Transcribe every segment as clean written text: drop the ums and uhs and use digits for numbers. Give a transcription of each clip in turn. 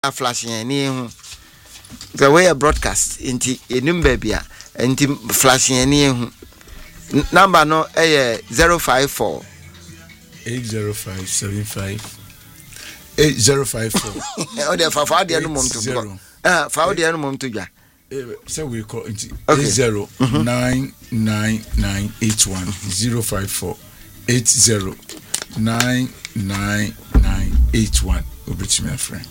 flashing ni hu the way a broadcast inti enim babia inti flashing ni hu number no 054 80575 8054 o de fa de no mom to fa de no mom to dwa so we call it 809981 054 809981 obich my friend.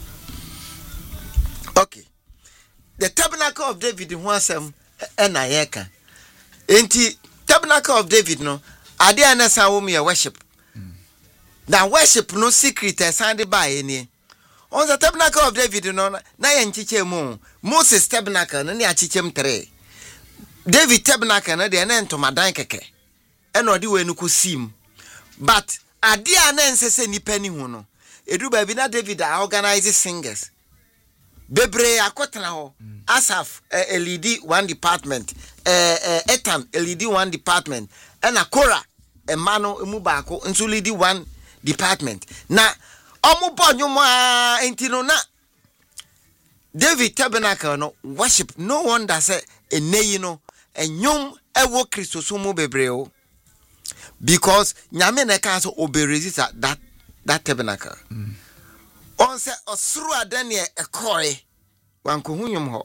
Okay, the tabernacle of David who asem na yeka enti tabernacle of David no ade anasa wo me worship. Now worship no secret asande by any. On the tabernacle of David no na ye nchiche mu Moses tabernacle no ne achichem 3. David tabernacle no de na ntomadan keke. E no de we no kosim. But ade anensese nipa ni hu no. Edu ba bi na David organize singers. Bebre akotena ho. Asaf LED one department. Etan LED one department. Na Kora emano emu baako nso lead one department. Na omo bonyum entino na David tabernacle no worship no wonder say eneyi no enyom ewo Kristo so mu bebreo because nyame na ka so oberesist that tabernacle. On say osuru adane ekore wanko hunyum ho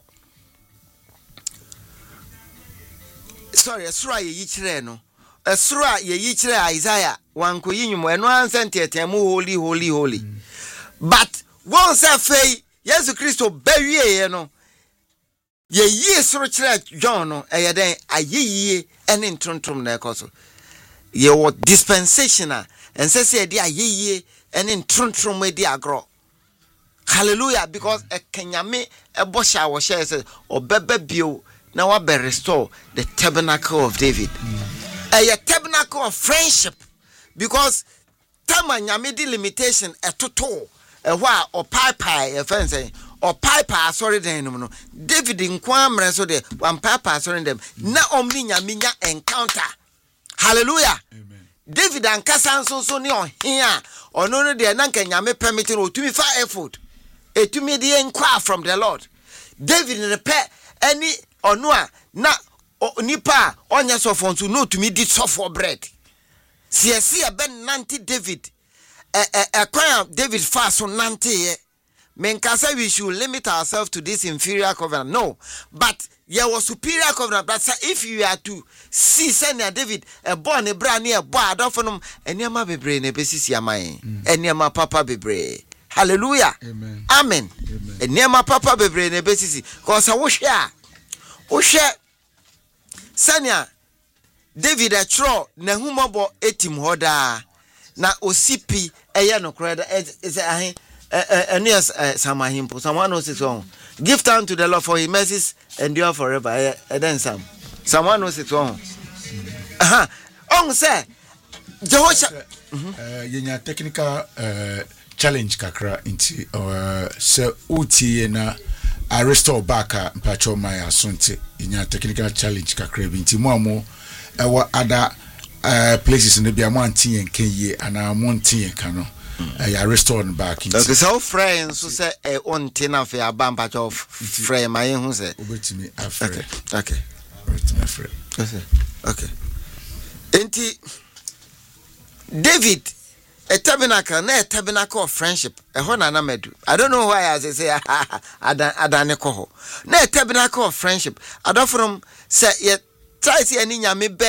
sorry osuru ye kire no esura ye yichire Isaiah wanko yinyum eno ansente etemu holy but won say fei Yesu Kristo bawie no ye yi soro kire John no eyeden ayeye ene ntontom na ekoso ye wo dispensational ensese e di ayeye ene ntontom e di agro. Hallelujah, because a kenyame e bosha wo share say obebe bio na wa be restore the tabernacle of David. A tabernacle of friendship, because tama nyame di limitation etoto ehwa o pai friend say o pai sorry den no David nkwa mre so de one pai sorry dem na omni nyame nya encounter. Hallelujah. Amen. David ankasa nso ne ohia ono no de na nka nyame permit no tumi fa effort etumi de nkwa from the Lord. David repair any ono a na nipa onya sofo nso no tumi di sofo bread. Siasia ben nanti David kwan David fast on nanti menkasa we should limit ourselves to this inferior covenant. No, but there was superior covenant. But if you are to see Senior David born a brand near boy adofonum eniama bebre ne besisi amai eniama papa bebre. Hallelujah. Amen. Amen. Eniama papa bebre ne besisi cause wo hwe Sanya David atro na humobo etim hoda na osipi eye no kreda is enias samahimpo someone knows it on give thanks to the Lord for his mercies endure forever then someone knows it on on say Jehoshaphat yenya technical challenge kakra inti se uti na I restore back mpacho my assunte in technical challenge kakra binti mo amo ewa other places in the bia mo antin en kenye ana mo antin en kano I restore back into so friends so say on tin afi aba mpacho friend my hu say obetimi afre okay obetimi afre okay enti David a tabernacle of friendship. A honana medu. I don't know why I say adane koho. Na tabernacle of friendship. Adofrom say ye try see any nyame be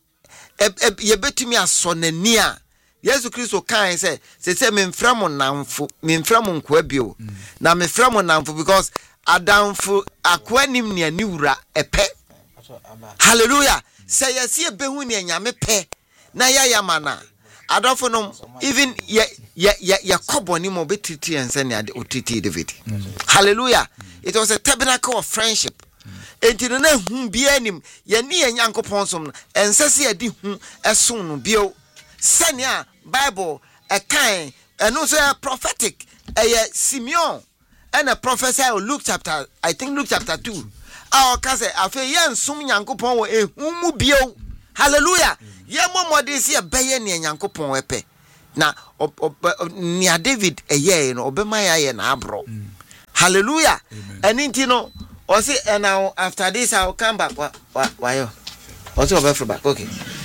ye betumi asonania. Yesu Kristo kan say memframo namfo memframo nkwabio. Na memframo namfo because adamfo akwanim ne aniwura epe. Hallelujah. Say ye see behu ne nyame pe na ya mana. Adofonom even ya koboni mo betiti ense ne otiti David. Hallelujah. It was a tabernacle of friendship. Enti no na hu bia nim ye ne Nyankopon som ense se adi hu eson no bio senia Bible kan eno so prophetic Simeon and a prophecy Luke chapter 2. Our kase afa ye nsom Nyankopon wo ehu mu bio. Hallelujah. Ye momode se beye ne Nyankopon epe na nia David eye no obema ya ye na abro Hallelujah. And intino or say and now after this I'll come back. Why? Also back. Okay.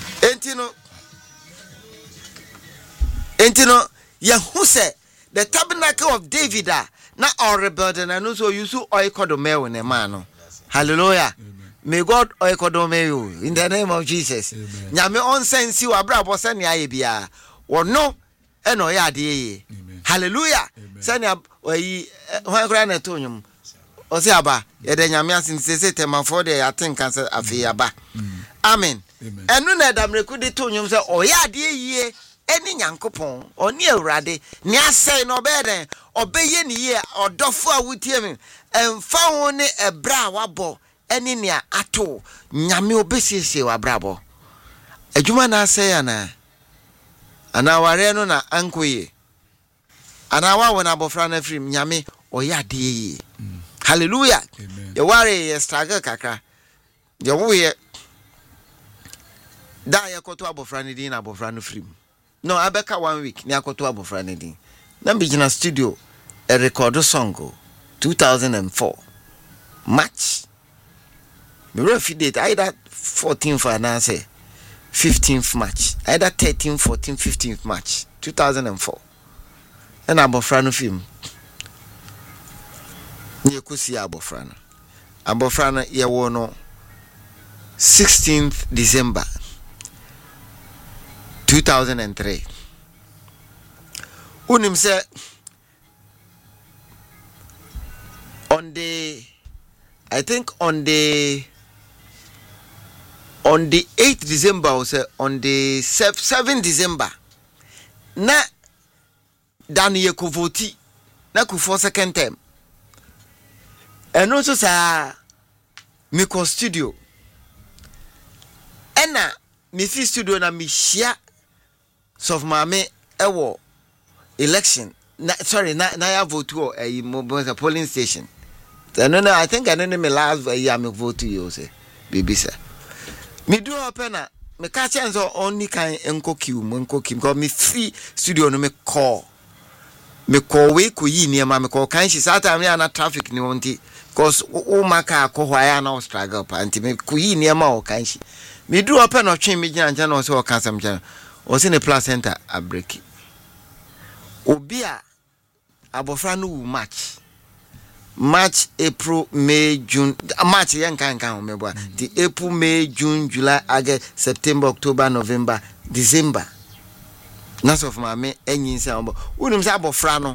Intino Yahu said the tabernacle of David na all rebuilding and also you so oikodomeo in a man. Hallelujah. May God oikodome you in the name of Jesus. Nyame on sense you abrabo sani ayebia. Or no eno ya de. Hallelujah. Sani oyi hwan na tonyum. Osi aba ye de nyame asin sese tema for the atin cancer afi aba. Amen. Enu na damreku de tonyum se oya de yie eni nyankopon oni awurade ni asai no beden obeye ni ye odofo awutie me emfa ho ne ebra wabo eni ne ato nyame obesiesie wabrabo adwuma na asai ana ware no na ankoye ana wa wona abofra na frim nyame oya de yi. Hallelujah. Ye ware ye struggle kakra ye wo ye da ye koto abofra ne din abofra no frim. No, I beka 1 week. Ni akoto abofra ne din. Na bigina studio a record song 2004 March. Me refi date either 14th or na say 15th March. Either 13th, 14th, 15th March 2004. And abofra no film. Ni ekusi abofra no. Abofra no ye wo no 16th December 2003. Unim say on the 8th December or say on the 7th December na Daniel Kovoti na ku for second term. And also sa Miko studio. Ena mi fi studio na mi share of mame ewo election na ya vote o a polling station. No, I think I know me last year me vote to you say baby sir. Me do open na me ka chance only kan enko kim because me free studio no me call we ko yi niema me call kan shi sata me na traffic ni wonti because o maka ko hwa na struggle pa anti me ko yi niema o kan shi me do open no twen me gina nja na o se o kan sam gina o se ne placenta a break obi a abofra no March, April, May, June. March yen kan omebo. The April, May, June, July, August, September, October, November, December. Nas of my me enyin se ombo. Unim se abofra no.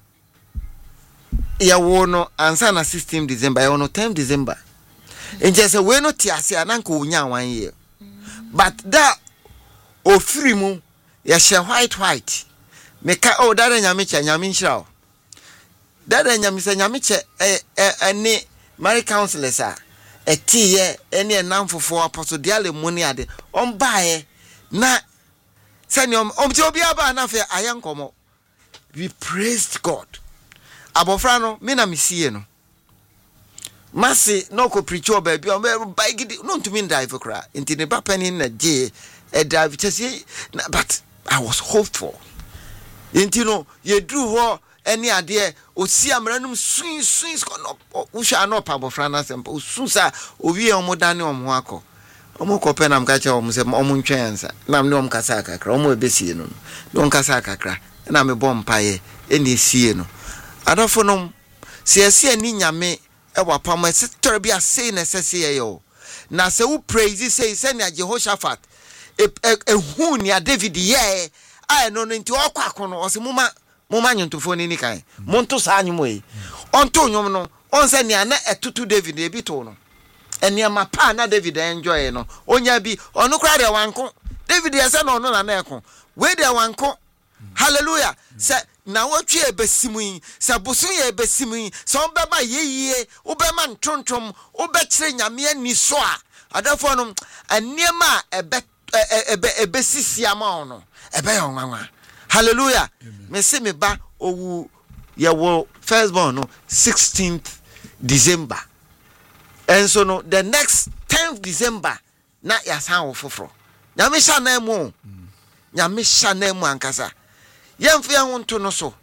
Ya wo no ansa na 16 December, ya wo no 10 December. Enje se we no tiase ananka onya 1 year. But that ofiri mu ya she white. Meka dare nyame cha nyame nshira. Dada nyamisa nyamiche ene Mary councilors tie ene enamfofo apostle diale muni ade ombae na sani omti obi aba na fe ayankomo. We praised God. Abofra no me na misie no masi no ko preach oba bi o ba gidi no ntumi drive kra nti ne papa ni na je drive chesi but I was hopeful nti no ye drew ho any idea osi amranum swing no usha no pa bofra na sempa osusa owie omodane omho akọ omoko pe nam ka che omse omuntwensa nam ne omkasa kakra omo ebesie no no omkasa kakra na me bompaye eni sie no adofo no se ni nyame e wapam esetor bia sei na sese yo na se wo praise say na Jehoshaphat hu ni David ye ai no nti okwa no ose muma nyuntufo ni kan monto sa anyumo yi onto nyom no on se ne ana etutu David e bi to no eniama pa na David enjoy no onya bi onu kra de wanko David yese no na na eko we de wanko. Hallelujah. Se na wotwe ebesimu yi se bosun ye ebesimu yi se on beba yeyie wo bema ntontom wo be kire nyame ani so a adafo no eniama ebesisi ama no ebe yo nwanwa. Hallelujah. Me se me ba owu ye wo firstborn no 16th December. And so no the next 10th December na ya san wo foforo. Nyame sha na mu. Nyame sha na mu ankasa. Yemfe ya wonto no so.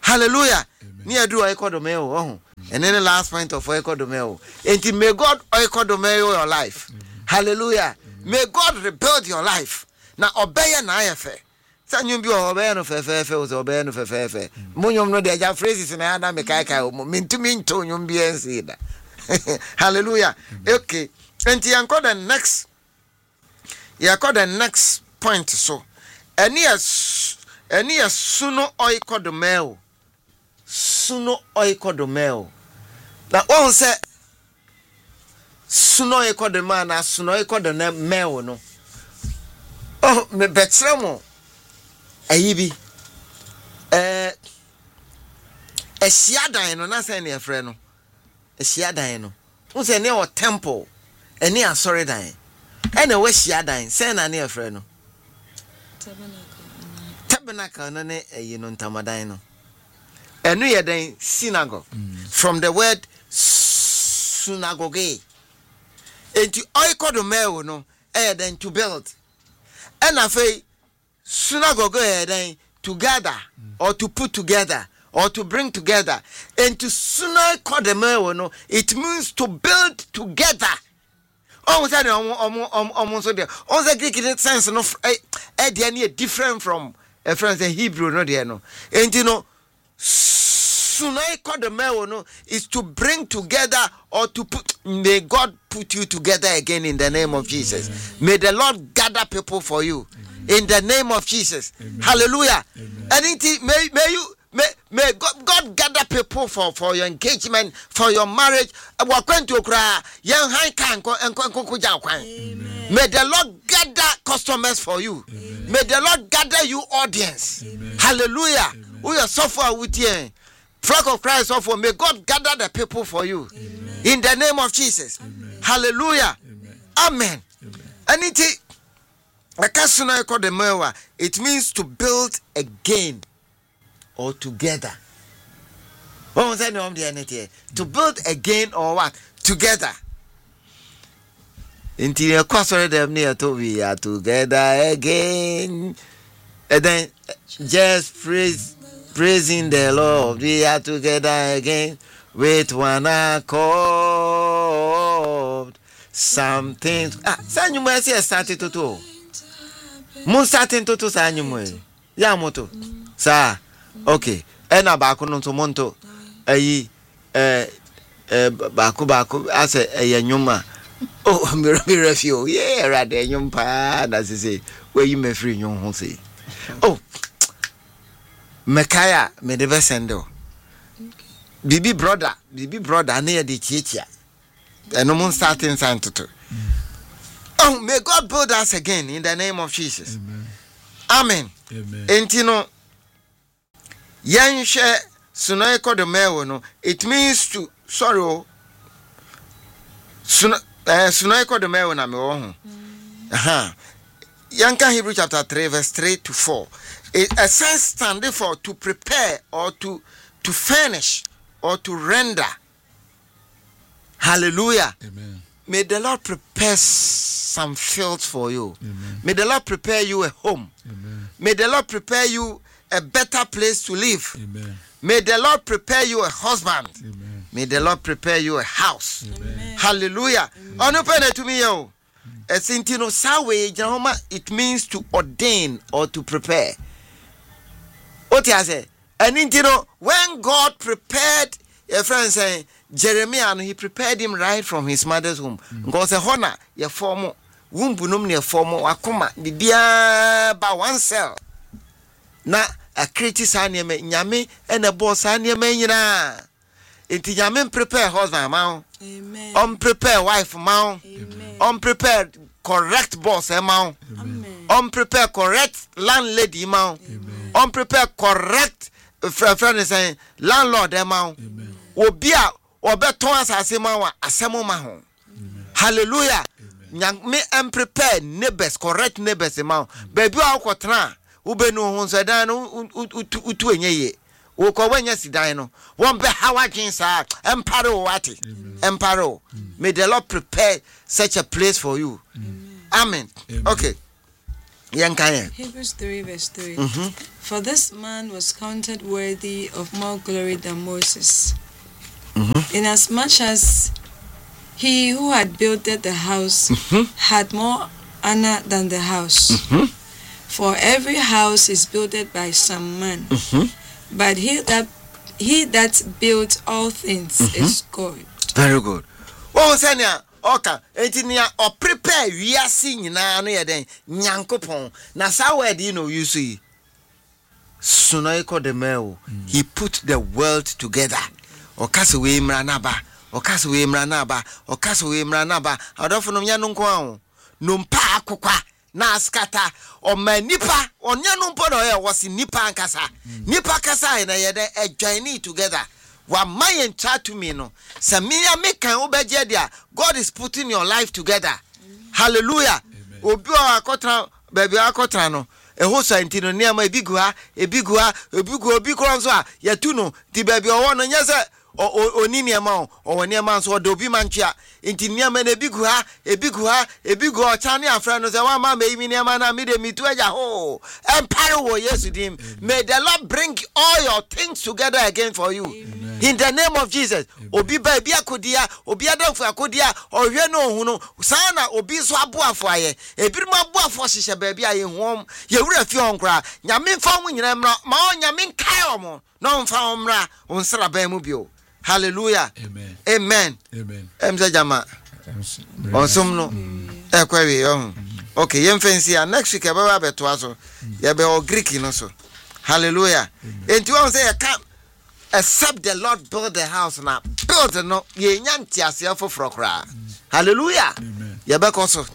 Hallelujah. Near do oikodomeo. Oh. And then the last point of oikodomeo. And may God oikodomeo your life. Hallelujah. May God rebuild your life. Now obey na ayefe. Sanyum bi obey no fefefe o obey no fefefe. Munyom no de ja phrases na ada me kai kai o mintumi nto nyum bi ensi da. Hallelujah. Okay. And you call the next. You call the next point so. Any suno oikodomeo. Suno oikodomeo. Na one say suno oikodomeo na suno oikodomeo no. Oh, me betremo. Ayibi. Ehia no na say na efre no. Ehia dan no. Won say ne o temple. Eni asori dan. Ena we hia dan. Say na ne efre no. Tabernacle no ne eyi no ntamadan no. Enu ye dan synagogue. From the word synagogue. Enti oikodomeo no then to build. And I say synagogue then to gather or to put together or to bring together. And to synagogue no, it means to build together. Almost there. Also Greek in sense no different from a French and Hebrew no there no. And you know synagogue no is to bring together or to put. May God put you together again in the name of Jesus. May the Lord gather people for you. In the name of Jesus. Amen. Hallelujah. Anything may God gather people for your engagement, for your marriage. May the Lord gather customers for you. Amen. May the Lord gather you audience. Amen. Hallelujah. We are suffering with you. Flock of Christ offer. May God gather the people for you. Amen. In the name of Jesus. Amen. Hallelujah. Amen. Anything. It means to build again or together. What was that? To build again or what? Together. Until you cross them near to we are together again. And then just praising the Lord. We are together again with one accord. Something. San you mercy started to do. Mun starting to sanyumwe. Ya moto. Sa. Okay. Ena bako no to monto. Ayi bako ase nyuma. Oh, me refio. Yeah, rade nyumpa na say where you me free nyum ho say. Oh. Mekaya me de sendo. Bibi brother na ye di chichia. Eno mun starting sign to. Oh, may God build us again in the name of Jesus. Amen. Amen. Entino yanshe sunoy kodomeo no. It means to sunoy kodomeo na me wo. Yanka Hebrew chapter 3 verse 3 to 4. A sense standing for to prepare or to furnish or to render. Hallelujah. Amen. May the Lord prepare some fields for you. Amen. May the Lord prepare you a home. Amen. May the Lord prepare you a better place to live. Amen. May the Lord prepare you a husband. Amen. May the Lord prepare you a house. Amen. Hallelujah. Open to me, yo. It means to ordain or to prepare. What I say? And when God prepared a friend saying Jeremiah, and he prepared him right from his mother's womb. God said, "Hona, your form womb bunum near form wakuma bibia ba one cell." Na a critics anyame nyame and a boss anyame nyina. Enti nyame prepare husband mount. Amen. Prepare wife mount. Amen. Prepare correct boss mount. Amen. Prepare correct landlady mount. Amen. Prepare correct friend is saying landlord mount. Amen. Obia obeton asase ma wa asemo ma ho. Hallelujah. Me am prepare neighbors, correct neighbors ma. Baby akotra ubenu ho so dan no utu enyeye. Wo ko wanya sidan no. Won be hawagin sa emparo wati. Emparo. May the Lord prepare such a place for you. Amen. Amen. Okay. Hebrews 3 verse 3. For this man was counted worthy of more glory than Moses, inasmuch as he who had builded the house had more honor than the house. For every house is builded by some man, but he that builds all things is God. Very good. What was Oka entinia or prepare we are seeing na no yeden nyankopon na sa word you see sunoiko de meo he put the world together okase we mranaba adofo no nya no nko an no mpa akokwa na askata o manipa onya no mpo no ye wose nipa ankasa nipa kasa na yeden join together. Wa mayen chat to me no. Samia me kan obeje dia. God is putting your life together. Hallelujah. Obi akotra baby akotra no. Eho santino niama ebigua obi kronso a yetu no ti baby owo no nyese onini ema o niama so obi mantua enti niama na ebigua chane afra no se wa ma me imi niama na me de mitu aja ho empire wo yesu dim. May the Lord bring all your things together again for you. Amen. In the name of Jesus. Obi baby akodia obi adamfo akodia ohwe no hu no sana obi so aboafo aye ebirima aboafo hihye baby aye hom ye wura fi honkra nyame mfa mu nyina mra ma nyame nkai omo no mfa omra onsra ba mu bio. Hallelujah. Amen. Amen. Amen. Emza jama. Onsum no. Ekwewe yo. Okay, yemfensi ya next week aba beto aso. Ye be o Greek no so. Hallelujah. And you say you can't except the Lord build the house now. Build no ye nyanti asia for frokra. Hallelujah. Amen. Ye be koso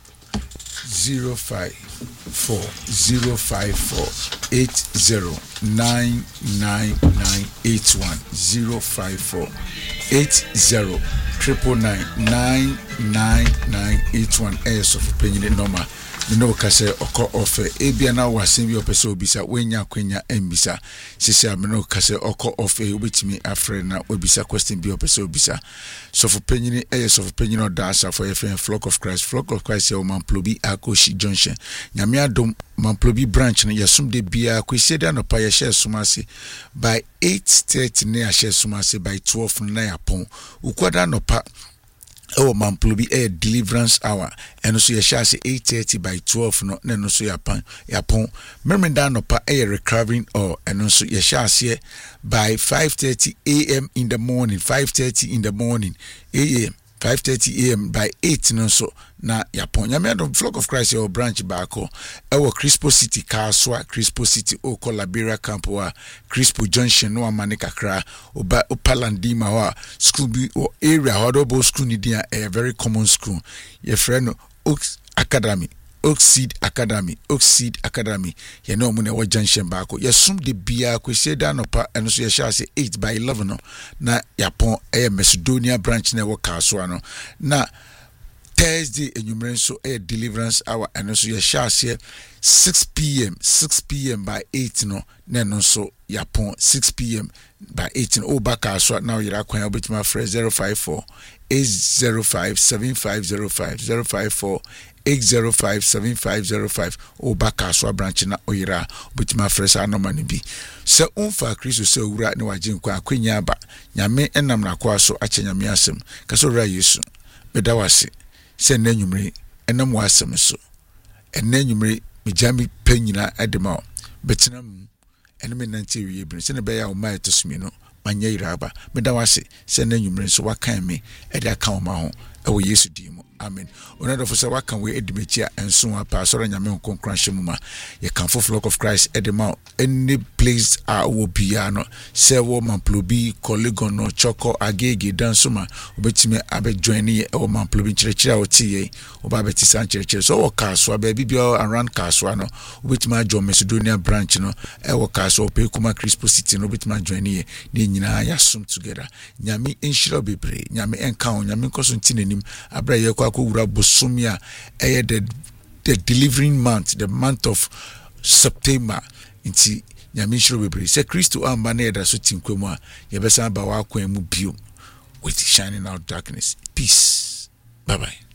054-054-80-999-81 as of penny normal. No kase oko ofe ebia na wasen bi opese obisa wenya kwenya embisa sisi ameno kase oko ofe obetimi afre na obisa question bi opese obisa so for penyini so for penyini odasa for FM Flock of Christ ya Mamplobi Akoshi Junction nyame adom Mamplobi branch na yasum de bia kwesieda no pa ya share sumase by 8:30 na ya share sumase by 12 na ya pon ukwada no pa Mamplobi deliverance hour and so ye shall say 8:30 by 12 no na no so yapon memenda no pa recovering or and so ye shall say by 5:30 a.m. in the morning 5:30 in the morning a.m. 5:30 a.m. by 8 no so na yapon nyame do Flock of Christ your branch baako Crispo City Kaswa Crispo City ko Liberia camp wa Crispo Junction no amane kakra oba Opalandima wa school bi or area hodobo school ni dia a very common school your friend Oxseed Academy ye no mu na wa junction baako ye sum de bia kwese da no pa eno so ye sha say 8 by 11 no na yapon Macedonia branch na wo Kaswa no na Thursday enyumren so deliverance hour and so ye shall say 6 p.m. by 8 no na no so yapon 6 p.m. by 8 no baka so now you akwan obetima fresh 054-805-7505 054-805-7505 baka so branch na oyira obetima fresh anoma no bi se unfa Kristo se owura ne wajinkwa akwenya ba nyame enam na kwa so ache nyame asem kaso ra Yesu bedawase se nanyumre enam wasem so enanyumre mijami penyina edema betinam eneme nanti wiye bin se ne be ya o mai to sumi no manya iraba medawase se nanyumre so wakan me ede aka o ma ho ewo Yesu di mu amen onado for se wakan we edimechia enso apa so nyame nkonkran hwemuma ye kan for Flock of Christ edema any place will be no se wo Mamplobi Kolegon no Choko Agege dansuma obetime abe join ye wo Mamplobi chirechira otiye oba betisa chirechira so wo Kaswa baby bi around Kaswa no obetime join Macedonia branch no wo Kaswa opekuma Crispo City no obetime join ye ni nyina ya sum together nyame enshira bebre nyame enka on nyame koso ntinenim abra ye kwa wura bosumia the delivering month, the month of September inti nyame shiro bebre se Kristo amba na yeda so tinkwemu a yebesa ba wa kwan mu bio with shining out darkness. Peace. Bye bye.